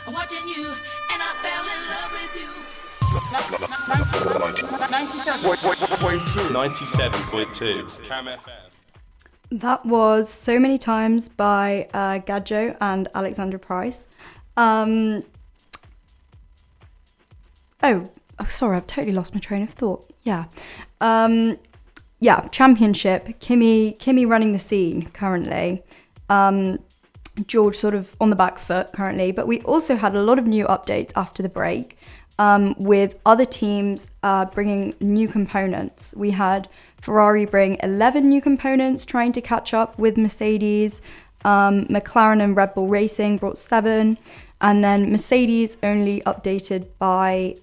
I'm watching you, and I fell in love with you. 97.2 Cam FM. That was So Many Times by Gadjo and Alexandra Price. Oh, sorry, I've totally lost my train of thought. Yeah. Championship. Kimmy running the scene currently. George sort of on the back foot currently. But we also had a lot of new updates after the break, with other teams bringing new components. We had Ferrari bring 11 new components, trying to catch up with Mercedes. McLaren and Red Bull Racing brought 7. And then Mercedes only updated by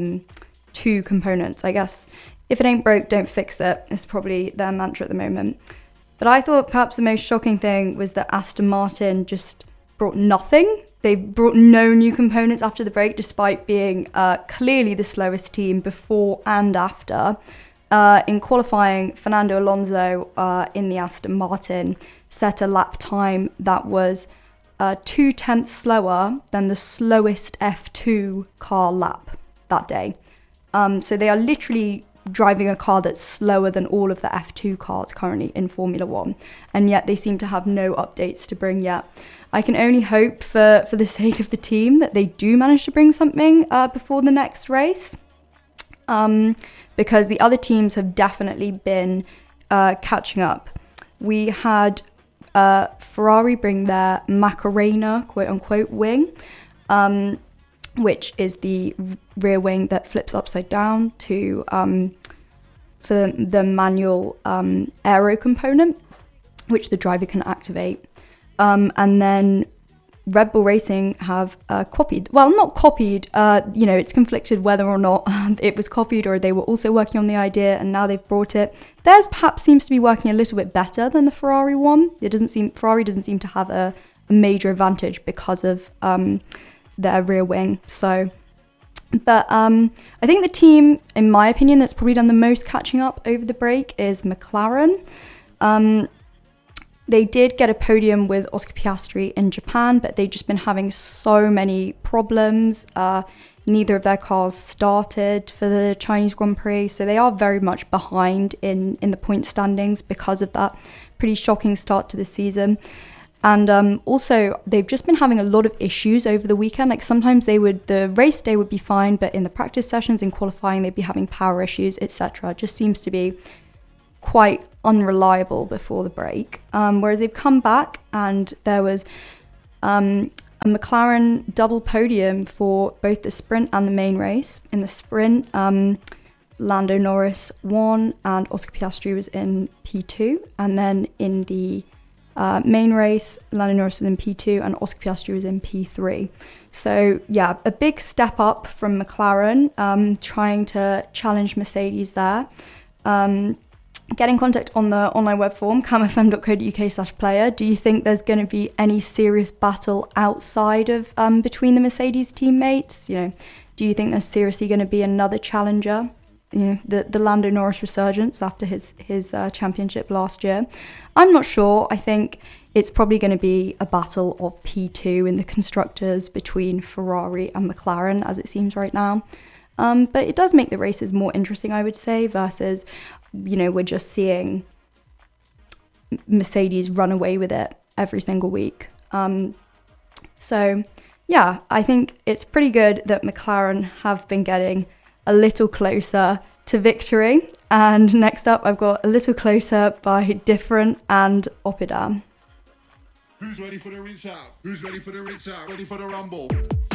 2 components. I guess if it ain't broke, don't fix it. It's probably their mantra at the moment. But I thought perhaps the most shocking thing was that Aston Martin just brought nothing. They brought no new components after the break, despite being clearly the slowest team before and after. In qualifying, Fernando Alonso in the Aston Martin set a lap time that was 0.2 slower than the slowest F2 car lap that day. So they are literally driving a car that's slower than all of the F2 cars currently in Formula One, and yet they seem to have no updates to bring yet. I can only hope for the sake of the team that they do manage to bring something before the next race, because the other teams have definitely been catching up. We had Ferrari bring their Macarena, quote unquote, wing, which is the rear wing that flips upside down to the manual aero component, which the driver can activate. And then Red Bull Racing have copied, well, not copied, it's conflicted whether or not it was copied or they were also working on the idea and now they've brought it. Theirs perhaps seems to be working a little bit better than the Ferrari one. Ferrari doesn't seem to have a major advantage because of their rear wing. But I think the team, in my opinion, that's probably done the most catching up over the break is McLaren. They did get a podium with Oscar Piastri in Japan, but they've just been having so many problems. Neither of their cars started for the Chinese Grand Prix, so they are very much behind in the point standings because of that pretty shocking start to the season. And also, they've just been having a lot of issues over the weekend. Like sometimes the race day would be fine, but in the practice sessions, in qualifying, they'd be having power issues, etc. It just seems to be quite unreliable before the break. Whereas they've come back and there was a McLaren double podium for both the sprint and the main race. In the sprint, Lando Norris won and Oscar Piastri was in P2. And then in the main race, Lando Norris was in P2 and Oscar Piastri was in P3. So yeah, a big step up from McLaren, trying to challenge Mercedes there. Get in contact on the online web form, camfm.co.uk/player. Do you think there's going to be any serious battle outside of between the Mercedes teammates? Do you think there's seriously going to be another challenger? The Lando Norris resurgence after his championship last year. I'm not sure. I think it's probably going to be a battle of P2 in the constructors between Ferrari and McLaren, as it seems right now. But it does make the races more interesting, I would say, versus, we're just seeing Mercedes run away with it every single week. So, yeah, I think it's pretty good that McLaren have been getting a little closer to victory. And next up, I've got A Little Closer by Different and Oppidan. Who's ready for the rinse out? Who's ready for the rinse out? Ready for the rumble?